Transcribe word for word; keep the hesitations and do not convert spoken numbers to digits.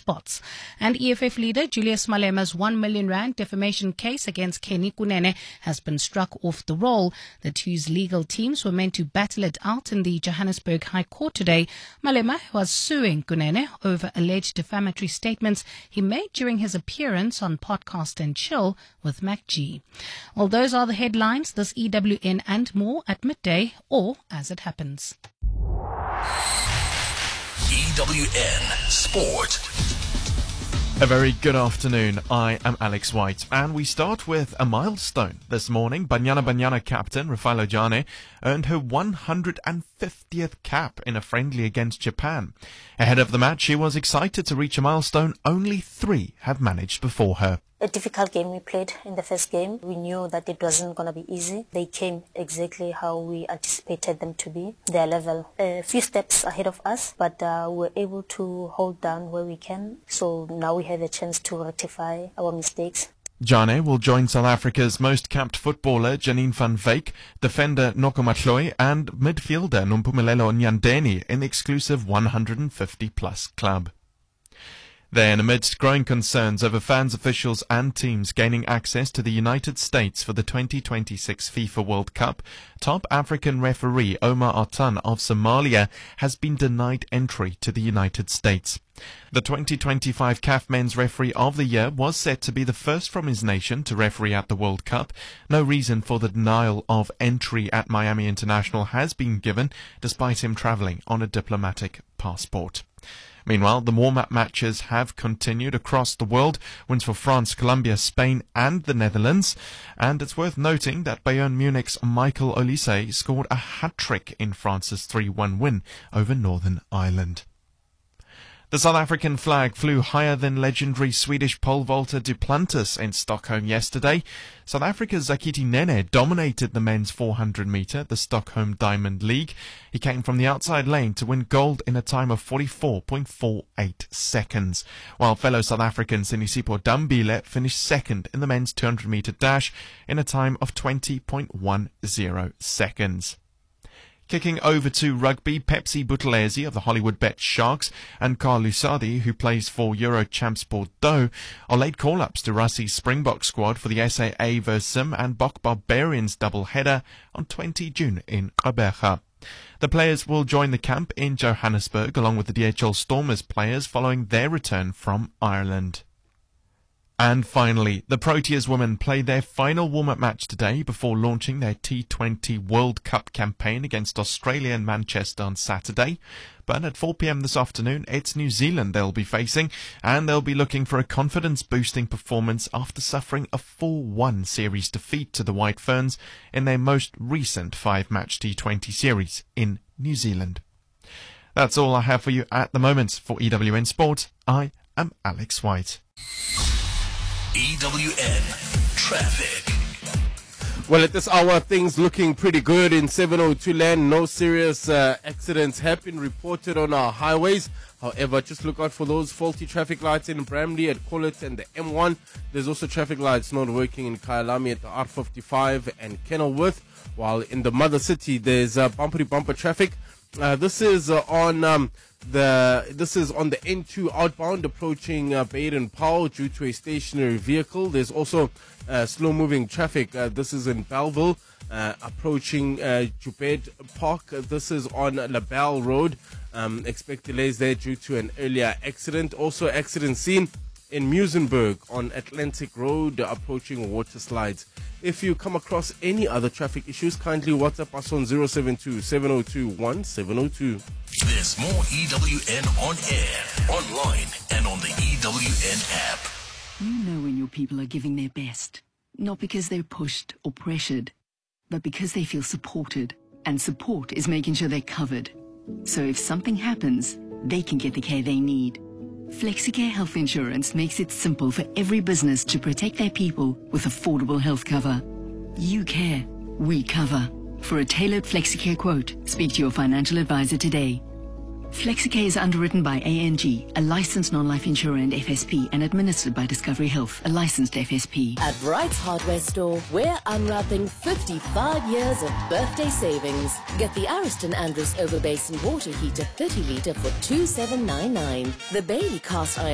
spots. And E F F leader Julius Malema's one million rand defamation case against Kenny Kunene has been struck off the roll. The two's legal teams were meant to battle it out in the Johannesburg High Court today. Malema was suing Kunene over alleged defamatory statements he made during his appearance on Podcast and Chill with Mac G. Well, those are the headlines this E W N and more at midday or as it happens. E W N Sport. A very good afternoon. I am Alex White, and we start with a milestone. This morning, Banyana Banyana captain Rufalo Jane earned her one hundred fiftieth cap in a friendly against Japan. Ahead of the match, she was excited to reach a milestone only three have managed before her. A difficult game we played in the first game. We knew that it wasn't going to be easy. They came exactly how we anticipated them to be. Their level a few steps ahead of us, but uh, we were able to hold down where we can. So now we have a chance to rectify our mistakes. Jane will join South Africa's most capped footballer Janine van Wyk, defender Noko Matloi and midfielder Nompumelelo Nyandeni in the exclusive one hundred fifty plus club. Then, amidst growing concerns over fans, officials and teams gaining access to the United States for the twenty twenty-six FIFA World Cup, top African referee Omar Artan of Somalia has been denied entry to the United States. The twenty twenty-five C A F Men's Referee of the Year was set to be the first from his nation to referee at the World Cup. No reason for the denial of entry at Miami International has been given, despite him travelling on a diplomatic passport. Meanwhile, the warm-up matches have continued across the world. Wins for France, Colombia, Spain and the Netherlands. And it's worth noting that Bayern Munich's Michael Olise scored a hat-trick in France's three one win over Northern Ireland. The South African flag flew higher than legendary Swedish pole vaulter Duplantis in Stockholm yesterday. South Africa's Zakiti Nene dominated the men's four hundred metre, the Stockholm Diamond League. He came from the outside lane to win gold in a time of forty-four point four eight seconds, while fellow South African Sinisipho Dambile finished second in the men's two hundred metre dash in a time of twenty point one zero seconds. Kicking over to rugby, Pepsi Buthelezi of the Hollywood Bet Sharks and Carl Lusardi, who plays for Euro Champs Bordeaux, are late call-ups to Russia's Springbok squad for the S A A versus Sim and Bok Barbarians double-header on the twentieth of June in Gqeberha. The players will join the camp in Johannesburg along with the D H L Stormers players following their return from Ireland. And finally, the Proteas women played their final warm-up match today before launching their T twenty World Cup campaign against Australia in Manchester on Saturday. But at four p m this afternoon, it's New Zealand they'll be facing, and they'll be looking for a confidence-boosting performance after suffering a four one series defeat to the White Ferns in their most recent five-match T twenty series in New Zealand. That's all I have for you at the moment. For E W N Sport, I am Alex White. E W N Traffic. Well, at this hour, things looking pretty good in seven oh two land. No serious uh, accidents have been reported on our highways. However, just look out for those faulty traffic lights in Bramley at Collet and the M one. There's also traffic lights not working in Kyalami at the R fifty-five and Kenilworth. While in the mother city, there's uh, bumper-to-bumper traffic. Uh, this is uh, on um, the this is on the N two outbound approaching uh, Baden-Powell due to a stationary vehicle. There's also uh, slow-moving traffic. Uh, this is in Belleville uh, approaching uh, Jubed Park. Uh, this is on LaBelle Road. Um, expect delays there due to an earlier accident. Also, accident scene in Muizenberg on Atlantic Road uh, approaching water slides. If you come across any other traffic issues, kindly WhatsApp us on zero seven two, seven oh two, one seven oh two. There's more E W N on air, online, and on the E W N app. You know when your people are giving their best, not because they're pushed or pressured, but because they feel supported. And support is making sure they're covered. So if something happens, they can get the care they need. FlexiCare Health Insurance makes it simple for every business to protect their people with affordable health cover. You care, we cover. For a tailored FlexiCare quote, speak to your financial advisor today. FlexiCare is underwritten by A N G, a licensed non-life insurer and F S P, and administered by Discovery Health, a licensed F S P. At Wright's Hardware Store, we're unwrapping fifty-five years of birthday savings. Get the Ariston Andrus Overbasin water heater thirty litre for two thousand seven hundred ninety-nine. The Bailey cast iron